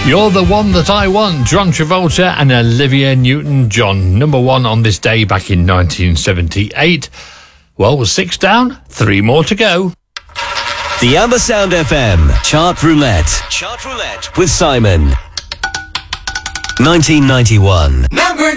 You're the One That I Want, John Travolta and Olivia Newton-John. Number one on this day back in 1978. Well, 6 down, 3 more to go. The Ambersound FM Chart Roulette. Chart Roulette with Simon. 1991. Number